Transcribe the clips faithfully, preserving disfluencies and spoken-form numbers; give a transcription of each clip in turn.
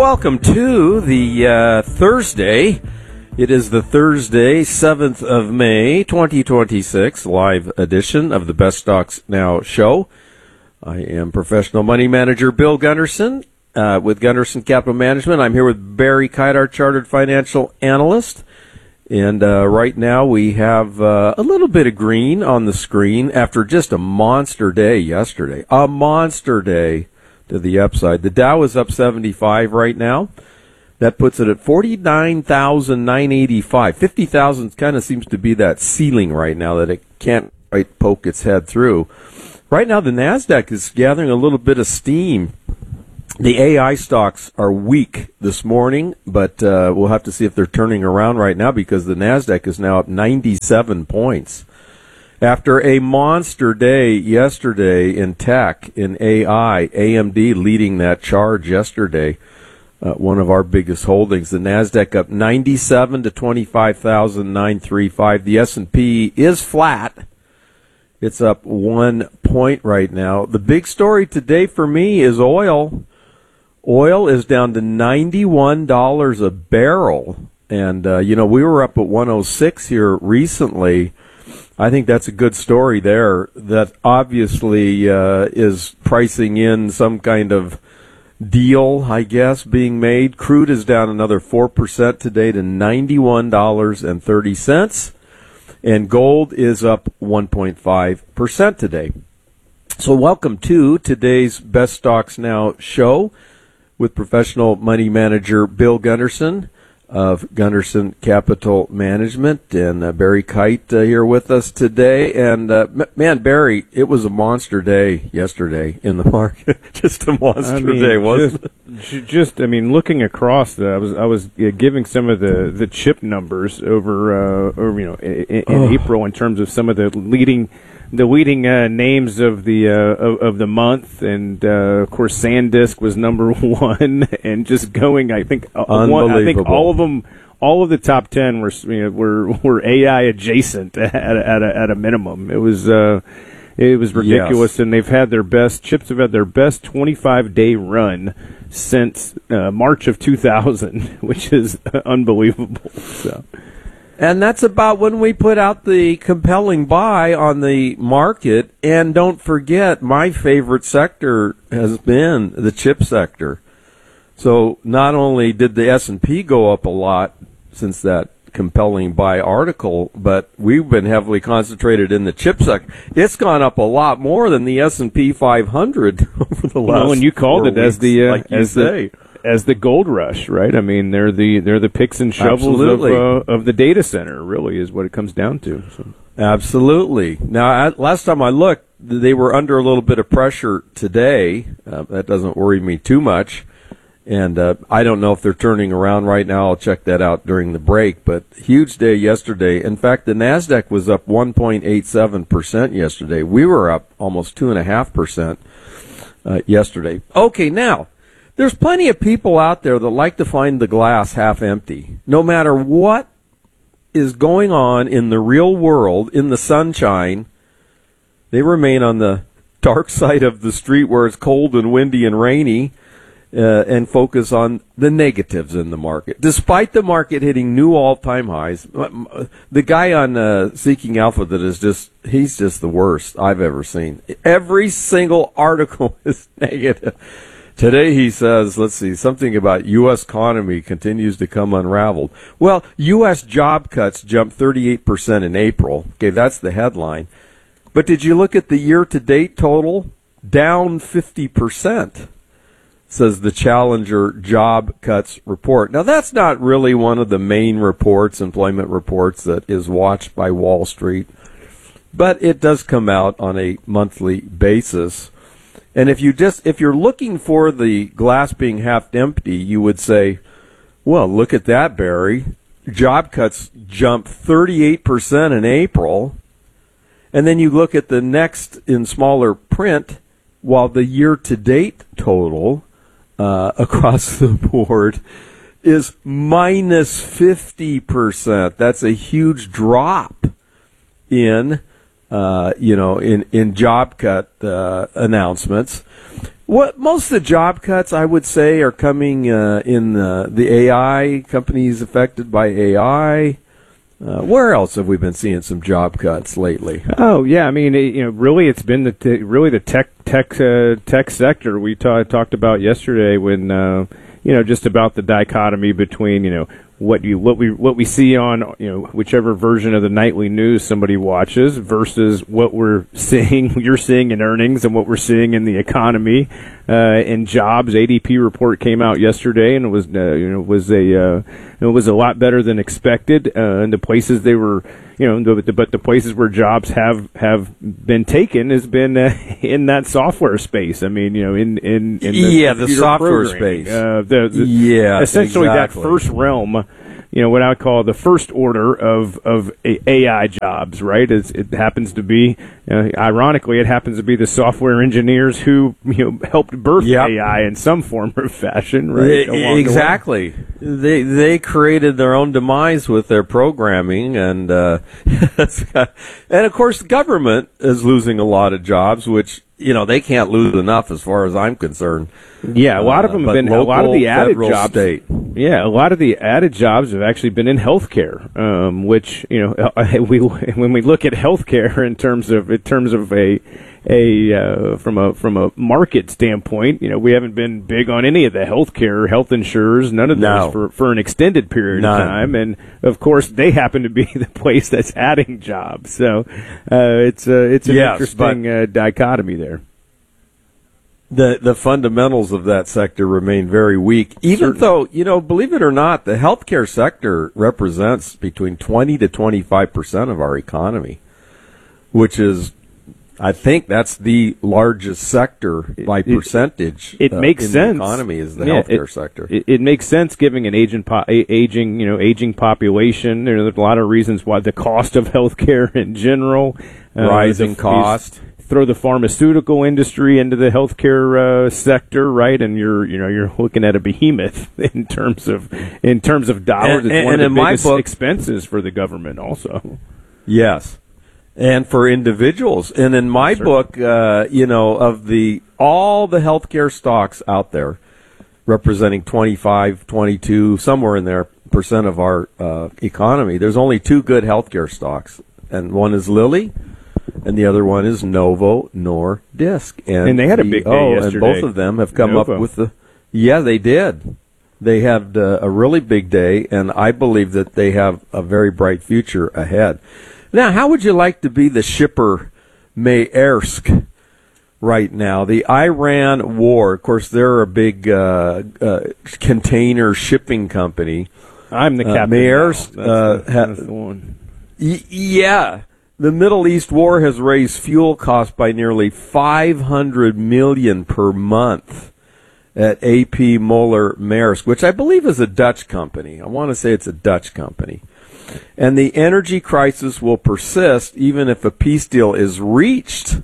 welcome to the uh, Thursday. It is the Thursday, seventh of May, twenty twenty-six, live edition of the Best Stocks Now show. I am professional money manager Bill Gunderson uh, with Gunderson Capital Management. I'm here with Barry Kite, our chartered financial analyst. And uh, right now we have uh, a little bit of green on the screen after just a monster day yesterday. A monster day to the upside. The Dow is up seventy-five right now. That puts it at forty-nine thousand nine hundred eighty-five. fifty thousand kind of seems to be that ceiling right now that it can't quite poke its head through. Right now the NASDAQ is gathering a little bit of steam. The A I stocks are weak this morning, but uh, we'll have to see if they're turning around right now because the NASDAQ is now up ninety-seven points. After a monster day yesterday in tech, in A I, A M D leading that charge yesterday, uh, one of our biggest holdings. The NASDAQ up ninety-seven to twenty-five thousand nine hundred thirty-five. The S and P is flat. It's up one point right now. The big story today for me is oil. Oil is down to ninety-one dollars a barrel. And, uh, you know, we were up at one oh six here recently. I think that's a good story there. That obviously uh, is pricing in some kind of deal, I guess, being made. Crude is down another four percent today to ninety-one dollars and thirty cents. And gold is up one point five percent today. So welcome to today's Best Stocks Now show with professional money manager Bill Gunderson of Gunderson Capital Management, and uh, Barry Kite uh, here with us today. And uh, m- man, Barry, it was a monster day yesterday in the market. Just a monster I mean, day, wasn't just, it? Just, I mean, looking across, the, I was I was uh, giving some of the, the chip numbers over, uh, over you know, in, in oh. April in terms of some of the leading. The leading uh, names of the uh, of, of the month, and uh, of course, SanDisk was number one, and just going. I think uh, one, I think all of them, all of the top ten were you know, were were A I adjacent at a, at a, at a minimum. It was uh, it was ridiculous, yes. And they've had their best chips have had their best twenty-five day run since uh, March of two thousand, which is unbelievable. So. And that's about when we put out the compelling buy on the market. And don't forget, my favorite sector has been the chip sector. So not only did the S and P go up a lot since that compelling buy article, but we've been heavily concentrated in the chip sector. It's gone up a lot more than the S and P five hundred over the last. Well, and you called it weeks, as the uh, like you as say. the as the gold rush, right? I mean, they're the they're the picks and shovels of, uh, of the data center. Really, is what it comes down to. So. Absolutely. Now, I, last time I looked, they were under a little bit of pressure today. Uh, that doesn't worry me too much. And uh, I don't know if they're turning around right now. I'll check that out during the break. But huge day yesterday. In fact, the NASDAQ was up one point eight seven percent yesterday. We were up almost two point five percent uh, yesterday. Okay, now, there's plenty of people out there that like to find the glass half empty. No matter what is going on in the real world, in the sunshine, they remain on the dark side of the street where it's cold and windy and rainy. Uh, and focus on the negatives in the market. Despite the market hitting new all-time highs, the guy on uh, Seeking Alpha that is just, he's just the worst I've ever seen. Every single article is negative. Today he says, let's see, something about U S economy continues to come unraveled. Well, U S job cuts jumped thirty-eight percent in April. Okay, that's the headline. But did you look at the year-to-date total? Down fifty percent. Says the Challenger Job Cuts Report. Now, that's not really one of the main reports, employment reports, that is watched by Wall Street, but it does come out on a monthly basis. And if you just if you're looking for the glass being half empty, you would say, well, look at that, Barry. Job cuts jumped thirty-eight percent in April. And then you look at the next in smaller print, while the year-to-date total Uh, across the board is minus fifty percent. That's a huge drop in, uh, you know, in, in job cut uh, announcements. What most of the job cuts, I would say, are coming uh, in the, the A I companies affected by A I. Uh, where else have we been seeing some job cuts lately? Oh yeah, I mean, it, you know, really, it's been the t- really the tech tech uh, tech sector we ta- talked about yesterday when uh, you know just about the dichotomy between you know what you what we what we see on you know whichever version of the nightly news somebody watches versus what we're seeing you're seeing in earnings and what we're seeing in the economy uh, and jobs. A D P report came out yesterday and it was uh, you know was a uh, it was a lot better than expected uh, and the places they were you know the, but the places where jobs have have been taken has been uh, in that software space. I mean you know in in, in the yeah the software programming. space uh, the, the, yeah essentially exactly. that first realm, you know, what I would call the first order of of A I jobs, right? It's, it happens to be, uh, ironically, it happens to be the software engineers who you know helped birth yep. A I in some form or fashion, right? It, exactly. The they they created their own demise with their programming, and uh, and of course, the government is losing a lot of jobs, which you know they can't lose enough, as far as I'm concerned. Yeah, a lot of them have been local, a lot of the added jobs. State. Yeah, a lot of the added jobs have actually been in healthcare, um, which you know we when we look at healthcare in terms of in terms of a a uh, from a from a market standpoint, you know we haven't been big on any of the healthcare, health insurers, none of those no. for for an extended period None. of time, and of course they happen to be the place that's adding jobs. So uh, it's uh, it's an yes, interesting uh, dichotomy there. The the fundamentals of that sector remain very weak, even Certainly. though, you know, believe it or not, the healthcare sector represents between twenty to twenty-five percent of our economy, which is, I think that's the largest sector by it, percentage. It, it uh, makes in sense. The economy is the yeah, healthcare it, sector. It, it makes sense given an aging, po- aging, you know, aging population. There's a lot of reasons why the cost of healthcare in general, uh, rising the, cost. Throw the pharmaceutical industry into the healthcare uh, sector, right? And you're, you know, you're looking at a behemoth in terms of in terms of dollars. And, it's and, one and of the in biggest my book, expenses for the government, also. Yes. And for individuals. And in my sure. book, uh, you know, of the all the healthcare stocks out there, representing twenty-five, twenty-two, somewhere in there, percent of our uh, economy, there's only two good healthcare stocks. And one is Lilly, and the other one is Novo Nordisk. And, and they had a big day oh, yesterday. And both of them have come Novo. up with the... Yeah, they did. They had uh, a really big day, and I believe that they have a very bright future ahead. Now, how would you like to be the shipper Maersk right now? The Iran war, of course, they're a big uh, uh, container shipping company. I'm the Uh, captain. Maersk, now. That's, uh, the, ha- that's the one. Y- yeah. The Middle East war has raised fuel costs by nearly five hundred million dollars per month at A P Moller Maersk, which I believe is a Dutch company. I want to say it's a Dutch company. And the energy crisis will persist even if a peace deal is reached.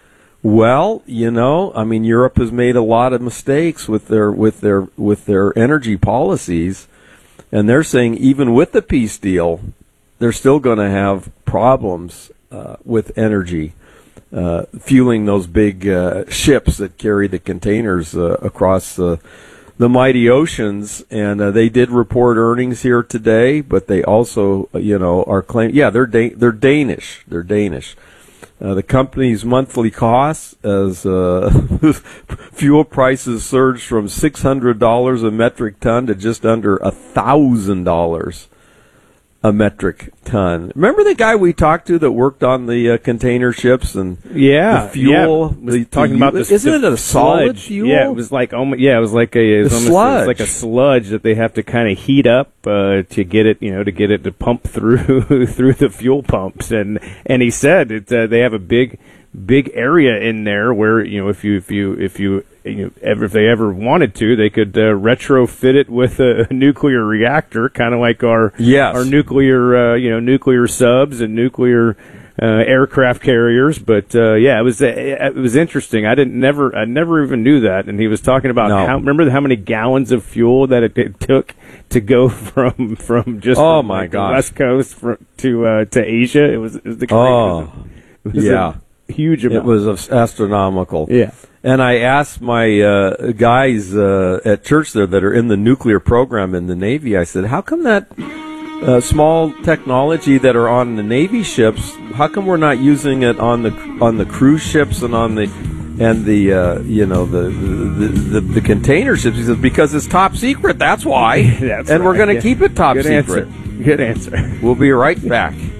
Well, you know, I mean, Europe has made a lot of mistakes with their with their with their energy policies, and they're saying even with the peace deal, they're still going to have problems uh, with energy, uh, fueling those big uh, ships that carry the containers uh, across the the mighty oceans. And uh, they did report earnings here today, but they also, uh, you know, are claiming, yeah, they're da- they're Danish, they're Danish. Uh, the company's monthly costs, as uh, fuel prices surged from six hundred dollars a metric ton to just under one thousand dollars a metric ton. Remember the guy we talked to that worked on the uh, container ships and yeah, the fuel? Yeah. The, talking the, about this, isn't the it a solid sludge. fuel? Yeah, it was like almost, yeah, it was like a it was almost, sludge. It was like a sludge that they have to kind of heat up uh, to get it, you know, to get it to pump through through the fuel pumps. And and he said it, uh, they have a big big area in there where you know if you if you if you You know, ever, if they ever wanted to, they could uh, retrofit it with a, a nuclear reactor, kind of like our yes. our nuclear, uh, you know, nuclear subs and nuclear uh, aircraft carriers. But uh, yeah, it was it was interesting. I didn't never I never even knew that. And he was talking about no. how remember how many gallons of fuel that it, it took to go from from just oh from, my like, the gosh. West Coast for, to uh, to Asia. It was it was the oh it was yeah. a huge amount. It was astronomical. Yeah. And I asked my uh, guys uh, at church there that are in the nuclear program in the Navy, I said, how come that uh, small technology that are on the Navy ships, how come we're not using it on the on the cruise ships and on the and the uh, you know the the, the the container ships? He says, because it's top secret, that's why. That's and right. we're going to Yeah. keep it top Good secret. Answer. Good answer. We'll be right back.